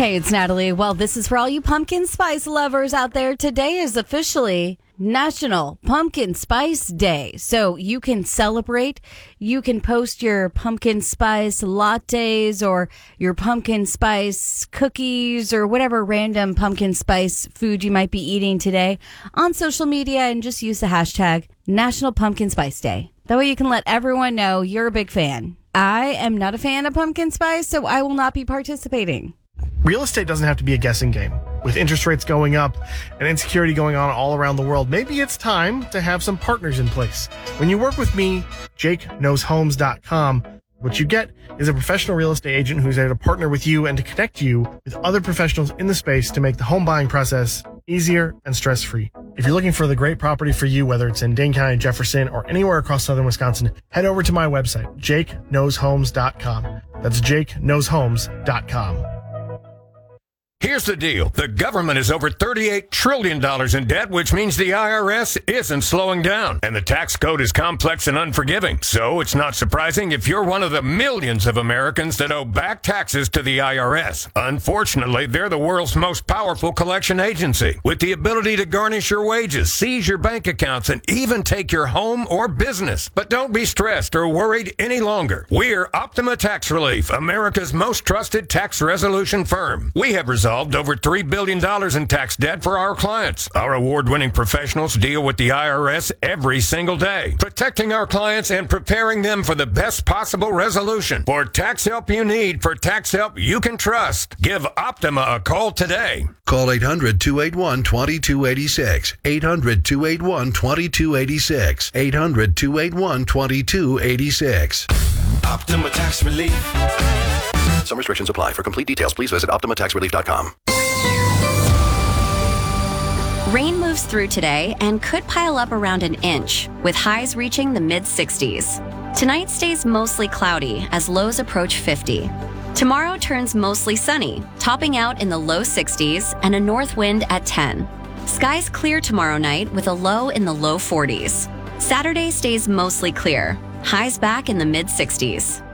Hey, it's Natalie. Well, this is for all you pumpkin spice lovers out there. Today is officially National Pumpkin Spice Day. So you can celebrate. You can post your pumpkin spice lattes or your pumpkin spice cookies or whatever random pumpkin spice food you might be eating today on social media and just use the hashtag National Pumpkin Spice Day. That way you can let everyone know you're a big fan. I am not a fan of pumpkin spice, so I will not be participating. Real estate doesn't have to be a guessing game. With interest rates going up and insecurity going on all around the world, maybe it's time to have some partners in place. When you work with me, JakeKnowsHomes.com, what you get is a professional real estate agent who's there to partner with you and to connect you with other professionals in the space to make the home buying process easier and stress-free. If you're looking for the great property for you, whether it's in Dane County, Jefferson, or anywhere across southern Wisconsin, head over to my website, JakeKnowsHomes.com. That's JakeKnowsHomes.com. Here's the deal. The government is over $38 trillion in debt, which means the IRS isn't slowing down. And the tax code is complex and unforgiving. So it's not surprising if you're one of the millions of Americans that owe back taxes to the IRS. Unfortunately, they're the world's most powerful collection agency, with the ability to garnish your wages, seize your bank accounts, and even take your home or business. But don't be stressed or worried any longer. We're Optima Tax Relief, America's most trusted tax resolution firm. We have resolved over $3 billion in tax debt for our clients. Our award-winning professionals deal with the IRS every single day, protecting our clients and preparing them for the best possible resolution. For tax help you need, for tax help you can trust, give Optima a call today. Call 800-281-2286. 800-281-2286. 800-281-2286. Optima Tax Relief. Some restrictions apply. For complete details, please visit OptimaTaxRelief.com. Rain moves through today and could pile up around an inch, with highs reaching the mid-60s. Tonight stays mostly cloudy as lows approach 50. Tomorrow turns mostly sunny, topping out in the low 60s and a north wind at 10. Skies clear tomorrow night with a low in the low 40s. Saturday stays mostly clear, highs back in the mid-60s.